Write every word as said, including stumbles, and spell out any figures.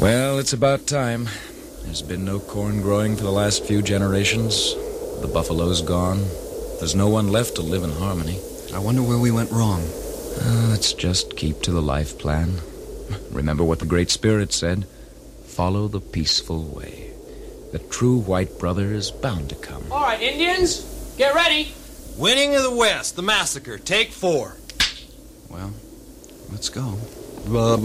Well, it's about time. There's been no corn growing for the last few generations. The buffalo's gone. There's no one left to live in harmony. I wonder where we went wrong. Uh, let's just keep to the life plan. Remember what the Great Spirit said. Follow the peaceful way. The true white brother is bound to come. All right, Indians, get ready. Winning of the West, the massacre, take four. Well, let's go. Uh,